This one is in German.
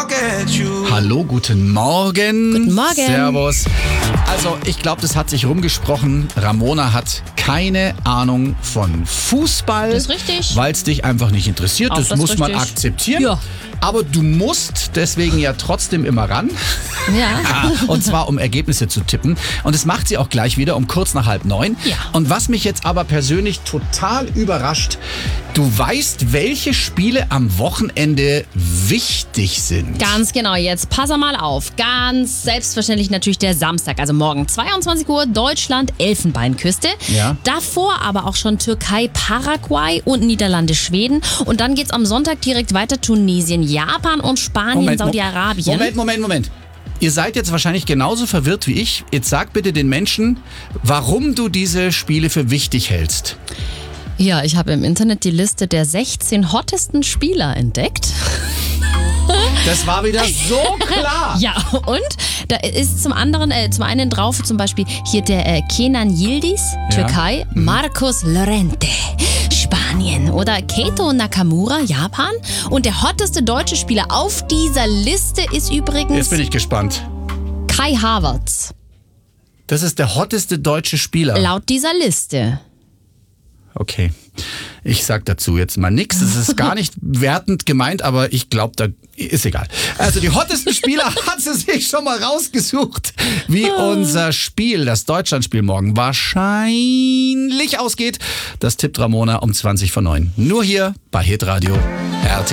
Hallo, guten Morgen. Guten Morgen. Servus. Also, ich glaube, das hat sich rumgesprochen. Ramona hat keine Ahnung von Fußball. Das ist richtig. Weil es dich einfach nicht interessiert. Auch Das das muss man richtig. akzeptieren. Ja. Aber du musst deswegen ja trotzdem immer ran. Ja. Und zwar, um Ergebnisse zu tippen. Und das macht sie auch gleich wieder um kurz nach 8:30. Ja. Und was mich jetzt aber persönlich total überrascht, du weißt, welche Spiele am Wochenende wichtig sind. Ganz genau, jetzt pass mal auf. Ganz selbstverständlich natürlich der Samstag, also morgen 22 Uhr, Deutschland, Elfenbeinküste. Ja. Davor aber auch schon Türkei, Paraguay und Niederlande, Schweden. Und dann geht's am Sonntag direkt weiter Tunesien, Japan und Spanien, Saudi-Arabien. Moment. Ihr seid jetzt wahrscheinlich genauso verwirrt wie ich. Jetzt sag bitte den Menschen, warum du diese Spiele für wichtig hältst. Ja, ich habe im Internet die Liste der 16 hottesten Spieler entdeckt. Das war wieder so klar. Ja, und da ist zum einen drauf zum Beispiel hier der Kenan Yildiz, Türkei, Marcos Llorente, Spanien oder Keito Nakamura, Japan. Und der hotteste deutsche Spieler auf dieser Liste ist übrigens Jetzt bin ich gespannt. Kai Havertz, Das ist der hotteste deutsche Spieler. laut dieser Liste. Okay. Ich sag dazu jetzt mal nichts. Es ist gar nicht wertend gemeint, aber ich glaube, da ist egal. Also die hottesten Spieler hat sie sich schon mal rausgesucht, wie unser Spiel, das Deutschlandspiel morgen wahrscheinlich ausgeht. Das tippt Ramona um 8:20. Nur hier bei Hitradio RT.